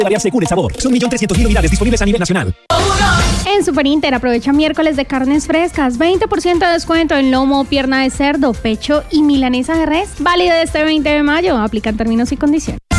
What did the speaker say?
variar según el sabor. Son 1.300.000 unidades disponibles a nivel nacional. En Super Inter aprovecha miércoles de carnes frescas, 20% de descuento en lomo, pierna de cerdo, pecho y milanesa de res. Válido este 20 de mayo. Aplican términos y condiciones.